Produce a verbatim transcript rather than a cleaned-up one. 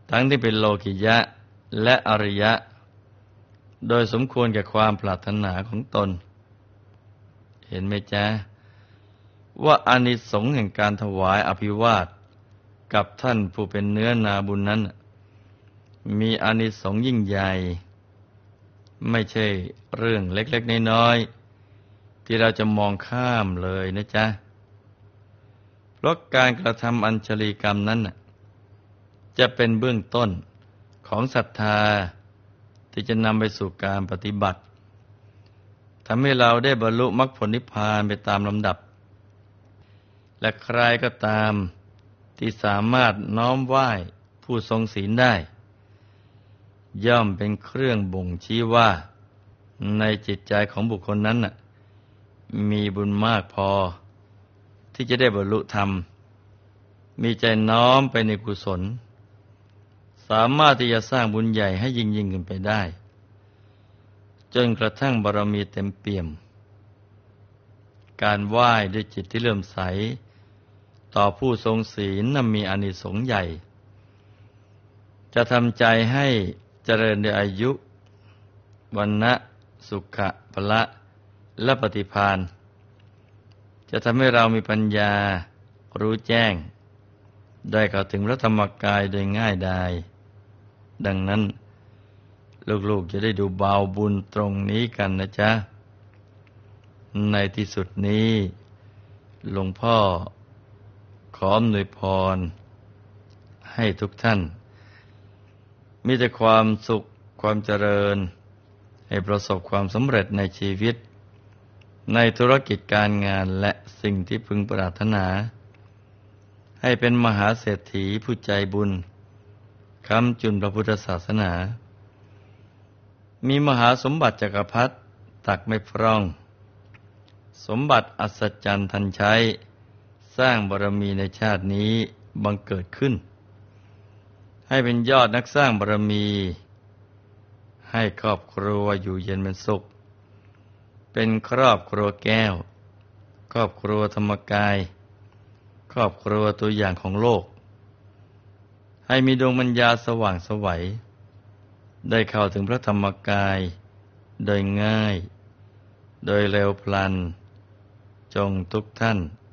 ทั้งที่เป็นโลกิยะและอริยะโดยสมควรแก่ความปรารถนาของตนเห็นไหมจ๊ะว่าอานิสงส์แห่งการถวายอภิวาทกับท่านผู้เป็นเนื้อนาบุญนั้นมีอานิสงส์ยิ่งใหญ่ไม่ใช่เรื่องเล็กๆน้อยๆที่เราจะมองข้ามเลยนะจ๊ะเพราะการกระทำอัญชลีกรรมนั้นจะเป็นเบื้องต้นของศรัทธาที่จะนำไปสู่การปฏิบัติทำให้เราได้บรรลุมรรคผลนิพพานไปตามลำดับและใครก็ตามที่สามารถน้อมไหว้ผู้ทรงศีลได้ย่อมเป็นเครื่องบ่งชี้ว่าในจิตใจของบุคคลนั้นน่ะมีบุญมากพอที่จะได้บรรลุธรรมมีใจน้อมไปในกุศลสามารถที่จะสร้างบุญใหญ่ให้ยิ่งยิ่งขึ้นไปได้จนกระทั่งบารมีเต็มเปี่ยมการไหว้ด้วยจิตที่เลื่อมใสต่อผู้ทรงศีลนั้นมีอานิสงส์ใหญ่จะทำใจให้เจริญในอายุวรรณะสุขะพละและปฏิภาณจะทำให้เรามีปัญญารู้แจ้งได้เข้าถึงพระธรรมกายโดยง่ายดายดังนั้นลูกๆจะได้ดูเบาบุญตรงนี้กันนะจ๊ะในที่สุดนี้หลวงพ่อขออำนวยพรให้ทุกท่านมีแต่ความสุขความเจริญให้ประสบความสำเร็จในชีวิตในธุรกิจการงานและสิ่งที่พึงปรารถนาให้เป็นมหาเศรษฐีผู้ใจบุญค้ำจุนพระพุทธศาสนามีมหาสมบัติจักรพรรดิตักไม่พร่องสมบัติอัศจรรย์ทันใช้สร้างบารมีในชาตินี้บังเกิดขึ้นให้เป็นยอดนักสร้างบารมีให้ครอบครัวอยู่เย็นเป็นสุขเป็นครอบครัวแก้วครอบครัวธรรมกายครอบครัวตัวอย่างของโลกให้มีดวงปัญญาสว่างไสวได้เข้าถึงพระธรรมกายโดยง่ายโดยเร็วพลันจงทุกท่าน